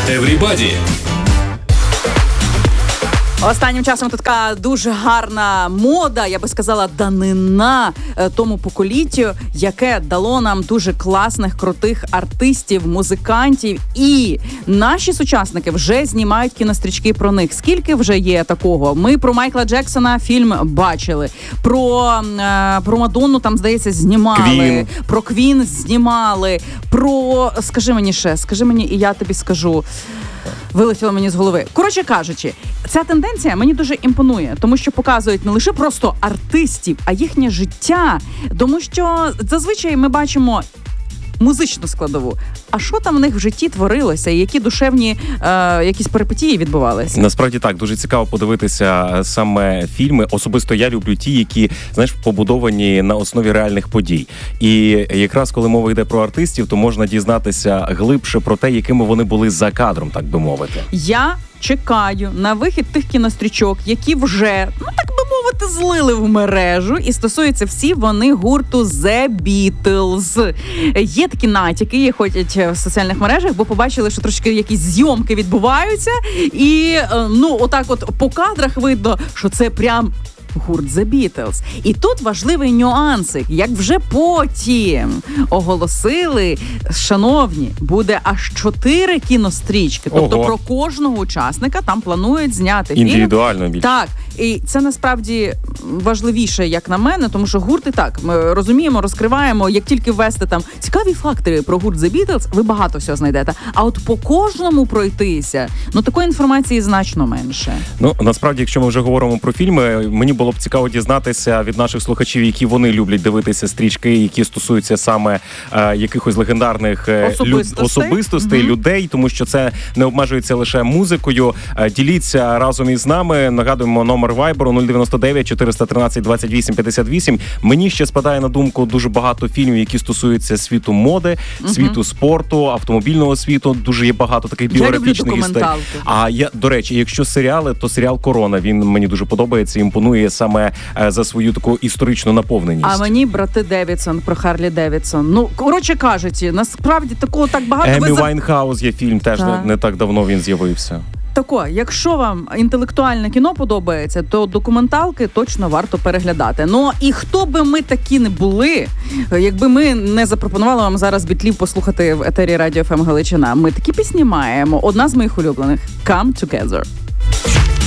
Everybody. Останнім часом тут така дуже гарна мода, я би сказала, данина тому поколіттю, яке дало нам дуже класних, крутих артистів, музикантів. І наші сучасники вже знімають кінострічки про них. Скільки вже є такого? Ми про Майкла Джексона фільм бачили. Про Мадонну там, здається, знімали. Квін. Про Квін знімали. Про... Скажи мені, і я тобі скажу. Вилетіло мені з голови. Коротше кажучи, ця тенденція мені дуже імпонує, тому що показують не лише просто артистів, а їхнє життя. Тому що зазвичай ми бачимо музичну складову. А що там в них в житті творилося? І які душевні якісь перипетії відбувалися? Насправді так, дуже цікаво подивитися саме фільми. Особисто я люблю ті, які, знаєш, побудовані на основі реальних подій. І якраз коли мова йде про артистів, то можна дізнатися глибше про те, якими вони були за кадром, так би мовити. Я чекаю на вихід тих кінострічок, які вже, так би мовити, злили в мережу, і стосуються всі вони гурту The Beatles. Є такі натяки, ходять в соціальних мережах, бо побачили, що трошки якісь зйомки відбуваються, і, отак от по кадрах видно, що це прям гурт The Beatles. І тут важливий нюансик. Як вже потім оголосили, шановні, буде аж 4 кінострічки. Тобто про кожного учасника там планують зняти фільм. Індивідуально більше. Так. І це насправді важливіше, як на мене, тому що гурти так, ми розуміємо, розкриваємо, як тільки ввести там цікаві факти про гурт The Beatles, ви багато всього знайдете. А от по кожному пройтися, такої інформації значно менше. Насправді, якщо ми вже говоримо про фільми, мені було б цікаво дізнатися від наших слухачів, які вони люблять дивитися стрічки, які стосуються саме якихось легендарних особистостей, людей, тому що це не обмежується лише музикою. Діліться разом із нами. Нагадуємо, номер Вайберу 099 413 28 58. Мені ще спадає на думку дуже багато фільмів, які стосуються світу моди, світу спорту, автомобільного світу. Дуже є багато таких біографічних історій. А до речі, якщо серіали, то серіал «Корона». Він мені дуже подобається, імпонує саме за свою таку історичну наповненість. А мені брати Девідсон про Харлі Девідсон. Коротше кажучи, насправді такого так багато. Емі Вайнхаус є фільм, теж не так давно він з'явився. Тако, якщо вам інтелектуальне кіно подобається, то документалки точно варто переглядати. І хто би ми такі не були, якби ми не запропонували вам зараз бітлів послухати в етері Радіо ФМ Галичина. Ми такі пісні маємо. Одна з моїх улюблених – «Come Together».